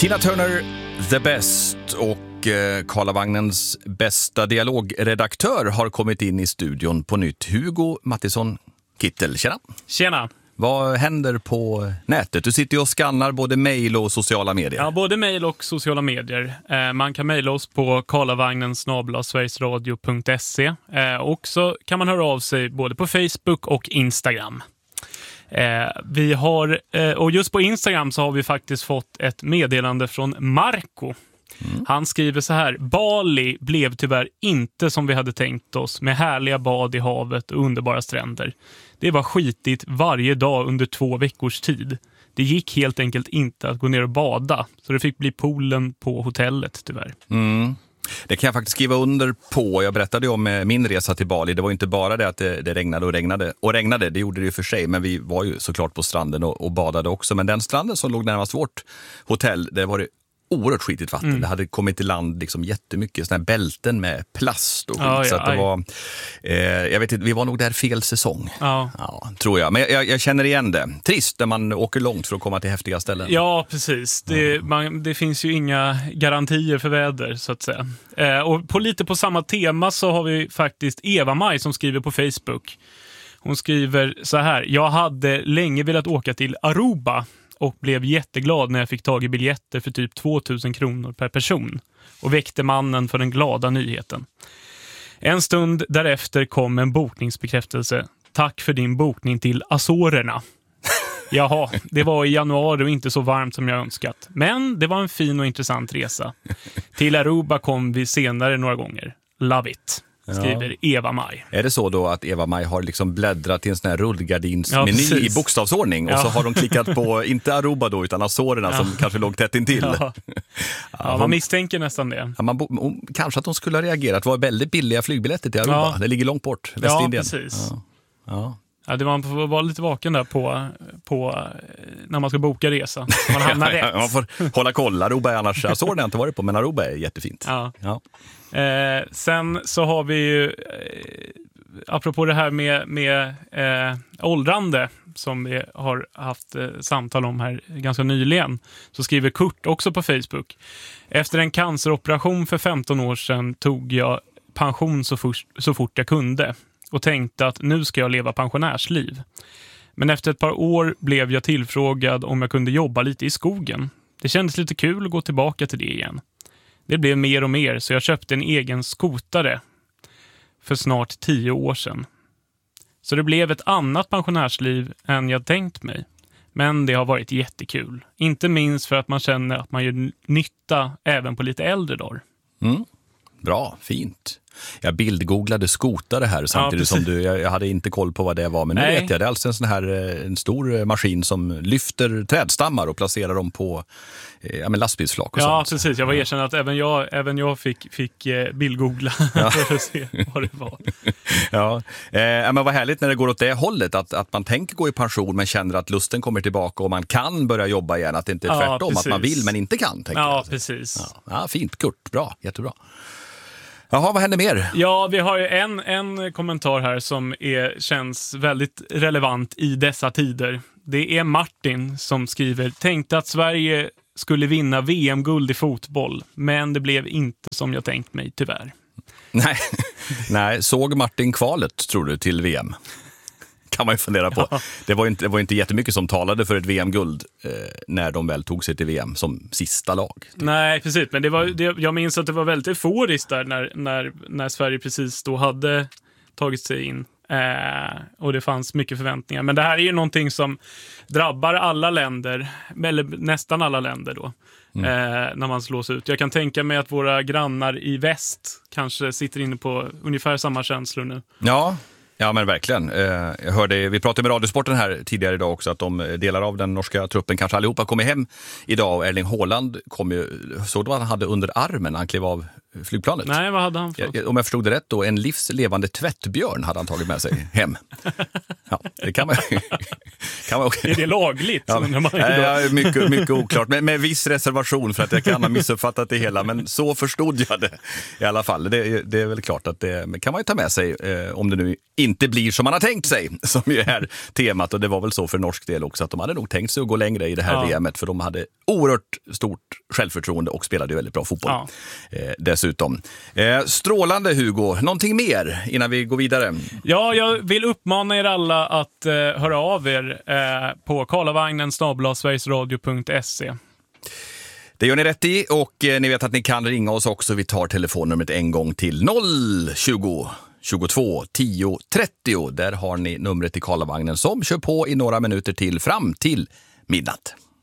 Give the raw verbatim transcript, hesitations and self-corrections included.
Tina Turner, The Best, och eh, Karlavagnens bästa dialogredaktör har kommit in i studion på nytt. Hugo Mattisson Kittel, tjena. Tjena. Vad händer på nätet? Du sitter ju och skannar både mejl och sociala medier. Ja, både mejl och sociala medier. Eh, man kan mejla oss på karlavagnen snabel-a sverigesradio punkt se. Eh, och så kan man höra av sig både på Facebook och Instagram. Eh, vi har, eh, och just på Instagram så har vi faktiskt fått ett meddelande från Marco. Mm. Han skriver så här: Bali blev tyvärr inte som vi hade tänkt oss, med härliga bad i havet och underbara stränder. Det var skitigt varje dag under två veckors tid. Det gick helt enkelt inte att gå ner och bada, så det fick bli poolen på hotellet tyvärr. Mm. Det kan jag faktiskt skriva under på. Jag berättade ju om min resa till Bali. Det var inte bara det att det, det regnade och regnade. Och regnade, det gjorde det ju för sig. Men vi var ju såklart på stranden och, och badade också. Men den stranden som låg närmast vårt hotell, det var det oerhört skitigt vatten. Mm. Det hade kommit till land liksom jättemycket såna här bälten med plast och skit. Ja, ja, så att det var, eh, jag vet inte, vi var nog där fel säsong. Ja. Ja, tror jag. Men jag, jag känner igen det. Trist när man åker långt för att komma till häftiga ställen. Ja, precis. Det, man, det finns ju inga garantier för väder, så att säga. Eh, och på lite på samma tema så har vi faktiskt Eva-Maj som skriver på Facebook. Hon skriver så här: jag hade länge velat åka till Aruba och blev jätteglad när jag fick tag i biljetter för typ tvåtusen kronor per person och väckte mannen för den glada nyheten. En stund därefter kom en bokningsbekräftelse. Tack för din bokning till Azorerna. Jaha, det var i januari och inte så varmt som jag önskat. Men det var en fin och intressant resa. Till Aruba kom vi senare några gånger. Love it. Skriver ja. Eva-Maj. Är det så då att Eva-Maj har liksom bläddrat i en sån här rullgardinsmeny ja, i bokstavsordning och ja. så har de klickat på, inte Aruba då, utan Azorerna ja. som kanske låg tätt intill. Ja. Ja, ja, man misstänker nästan det. Ja, man bo, kanske att de skulle ha reagerat. Det var väldigt billiga flygbiljetter till Aruba. Ja. Det ligger långt bort, Västindien. Ja, precis. Ja. Ja. Ja, det man får vara lite vaken där på, på när man ska boka resa. Man hamnar rätt. Man får hålla koll. Aruba är annars, Azorerna har jag inte varit på, men Aruba är jättefint. Ja. Ja. Eh, sen så har vi ju, eh, apropå det här med, med eh, åldrande som vi har haft eh, samtal om här ganska nyligen, så skriver Kurt också på Facebook: efter en canceroperation för femton år sedan tog jag pension så, for, så fort jag kunde och tänkte att nu ska jag leva pensionärsliv. Men efter ett par år blev jag tillfrågad om jag kunde jobba lite i skogen. Det kändes lite kul att gå tillbaka till det igen. Det blev mer och mer, så jag köpte en egen skotare för snart tio år sedan. Så det blev ett annat pensionärsliv än jag tänkt mig. Men det har varit jättekul. Inte minst för att man känner att man gör nytta även på lite äldre dagar. Mm. Bra, fint. Jag bildgooglade skotare här samtidigt ja, som du, jag, jag hade inte koll på vad det var, men nu Nej. vet jag. Det är alltså en sån här en stor maskin som lyfter trädstammar och placerar dem på ja, men lastbilsflak och ja, sånt. Ja, precis. Jag var erkänd att även jag, även jag fick, fick eh, bildgoogla ja. för att se vad det var. Ja, eh, men vad härligt när det går åt det hållet, att, att man tänker gå i pension men känner att lusten kommer tillbaka och man kan börja jobba igen, att det inte är tvärtom, ja, att man vill men inte kan. Ja, jag. precis. Ja. Ja, fint, Kurt. Bra, jättebra. Jaha, vad händer mer? Ja, vi har ju en, en kommentar här som är, känns väldigt relevant i dessa tider. Det är Martin som skriver: tänkte att Sverige skulle vinna V M-guld i fotboll, men det blev inte som jag tänkt mig, tyvärr. Nej, Nej såg Martin kvalet, tror du, till V M? Kan man ju fundera på. Ja. Det var inte, det var inte jättemycket som talade för ett V M-guld eh, när de väl tog sig till V M som sista lag. Typ. Nej, precis. Men det var, det, jag minns att det var väldigt euforiskt där när, när, när Sverige precis då hade tagit sig in. Eh, och det fanns mycket förväntningar. Men det här är ju någonting som drabbar alla länder, eller nästan alla länder då. Mm. Eh, när man slås ut. Jag kan tänka mig att våra grannar i väst kanske sitter inne på ungefär samma känslor nu. Ja. Ja, men verkligen. Jag hörde, vi pratade med Radiosporten här tidigare idag också, att de delar av den norska truppen kanske allihopa kommer hem idag, och Erling Haaland kom ju, såg du vad han hade under armen när han klev av flygplanet. Nej, vad hade han för? Ja, om jag förstod det rätt då, en livslevande tvättbjörn hade han tagit med sig hem. Ja, det kan man, kan man Är det lagligt? Ja, man ja, mycket, mycket oklart, men med viss reservation för att jag kan ha missuppfattat det hela, men så förstod jag det i alla fall. Det, det är väl klart att det kan man ju ta med sig eh, om det nu inte blir som man har tänkt sig, som ju är temat, och det var väl så för norsk del också, att de hade nog tänkt sig att gå längre i det här ja. V M:et, för de hade oerhört stort självförtroende och spelade ju väldigt bra fotboll ja. eh, dessutom. Eh, strålande Hugo, någonting mer innan vi går vidare? Ja, jag vill uppmana er alla att eh, höra av er eh, på karlavagnen snabel-a sverigesradio punkt se. Det gör ni rätt i, och eh, ni vet att ni kan ringa oss också. Vi tar telefonnumret en gång till noll tjugo tjugotvå tio trettio. Där har ni numret till Karlavagnen som kör på i några minuter till fram till midnatt.